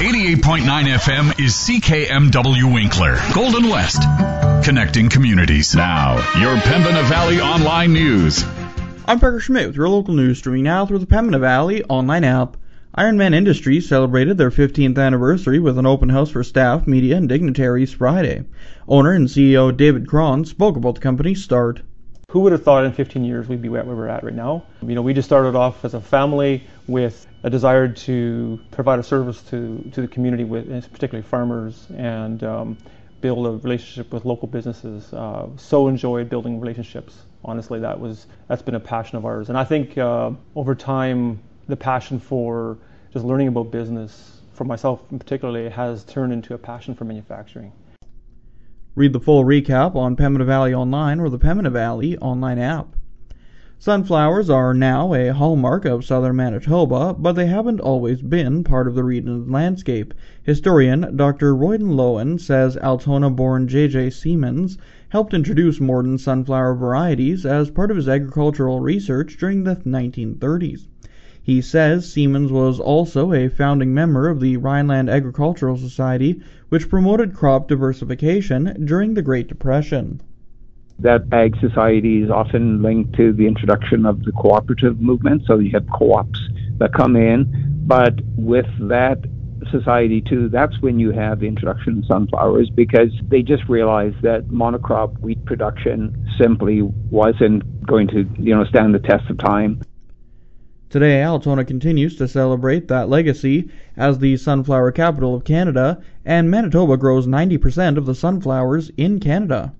88.9 FM is CKMW Winkler, Golden West, connecting communities. Now, your Pembina Valley Online News. I'm Parker Schmidt with your local news, streaming now through the Pembina Valley Online app. Ironman Industries celebrated their 15th anniversary with an open house for staff, media, and dignitaries Friday. Owner and CEO David Cron spoke about the company's start. Who would have thought in 15 years we'd be where we're at right now? We just started off as a family with a desire to provide a service to the community, with particularly farmers, and build a relationship with local businesses. So enjoyed building relationships. Honestly, that's been a passion of ours. And I think over time, the passion for just learning about business, for myself in particularly, has turned into a passion for manufacturing. Read the full recap on Pembina Valley Online or the Pembina Valley Online app. Sunflowers are now a hallmark of southern Manitoba, but they haven't always been part of the region's landscape. Historian Dr. Royden Lowen says Altona-born J.J. Siemens helped introduce modern sunflower varieties as part of his agricultural research during the 1930s. He says Siemens was also a founding member of the Rhineland Agricultural Society, which promoted crop diversification during the Great Depression. That ag society is often linked to the introduction of the cooperative movement, so you have co-ops that come in, but with that society too, that's when you have the introduction of sunflowers, because they just realized that monocrop wheat production simply wasn't going to stand the test of time. Today, Altona continues to celebrate that legacy as the sunflower capital of Canada, and Manitoba grows 90% of the sunflowers in Canada.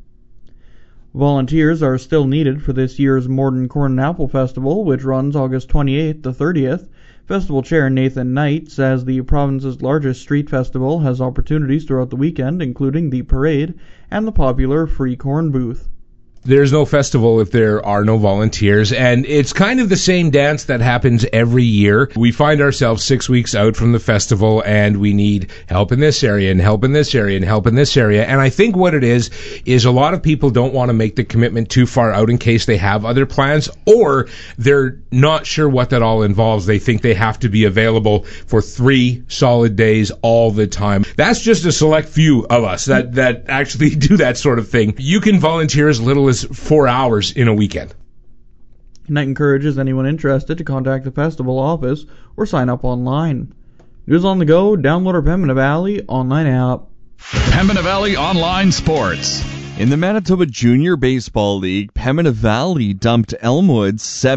Volunteers are still needed for this year's Morden Corn and Apple Festival, which runs August 28th to 30th. Festival Chair Nathan Knight says the province's largest street festival has opportunities throughout the weekend, including the parade and the popular free corn booth. There's no festival if there are no volunteers, and it's kind of the same dance that happens every year. We find ourselves 6 weeks out from the festival, and we need help in this area, and help in this area, and help in this area. And I think what it is a lot of people don't want to make the commitment too far out in case they have other plans, or they're not sure what that all involves. They think they have to be available for 3 solid days all the time. That's just a select few of us that actually do that sort of thing. You can volunteer as little as 4 hours in a weekend. Knight encourages anyone interested to contact the festival office or sign up online. News on the go, download our Pembina Valley Online app. Pembina Valley Online Sports. In the Manitoba Junior Baseball League, Pembina Valley dumped Elmwood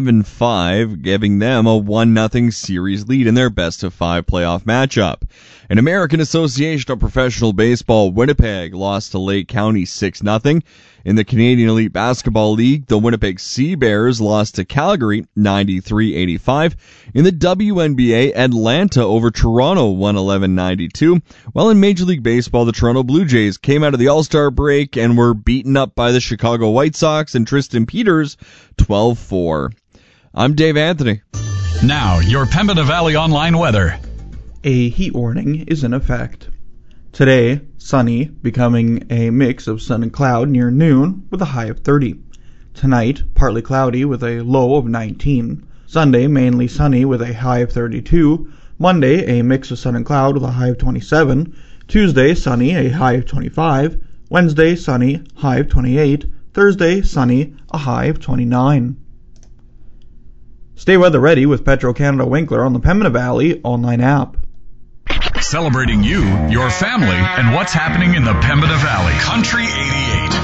7-5, giving them a 1-0 series lead in their best-of-5 playoff matchup. In American Association of Professional Baseball, Winnipeg lost to Lake County 6-0. In the Canadian Elite Basketball League, the Winnipeg Sea Bears lost to Calgary 93-85. In the WNBA, Atlanta over Toronto 111-92. While in Major League Baseball, the Toronto Blue Jays came out of the All-Star break and were beaten up by the Chicago White Sox and Tristan Peters 12-4. I'm Dave Anthony. Now, your Pembina Valley Online weather. A heat warning is in effect. Today, sunny, becoming a mix of sun and cloud near noon with a high of 30. Tonight, partly cloudy with a low of 19. Sunday, mainly sunny with a high of 32. Monday, a mix of sun and cloud with a high of 27. Tuesday, sunny, a high of 25. Wednesday, sunny, high of 28. Thursday, sunny, a high of 29. Stay weather ready with Petro-Canada Winkler on the Pembina Valley Online app. Celebrating you, your family, and what's happening in the Pembina Valley. Country 88.